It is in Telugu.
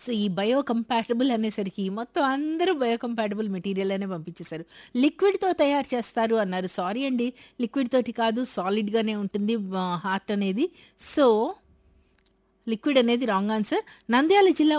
సో, ఈ బయో కంపాటబుల్ అనేసరికి మొత్తం అందరూ బయో కంపాటబుల్ మెటీరియల్ అనే పంపించేశారు. లిక్విడ్‌తో తయారు చేస్తారు అన్నారు. సారీ అండి. లిక్విడ్ తోటి కాదు సాలిడ్‌గానే ఉంటుంది హార్ట్ అనేది. సో, లిక్విడ్ అనేది రాంగ్ ఆన్సర్. నంద్యాల జిల్లా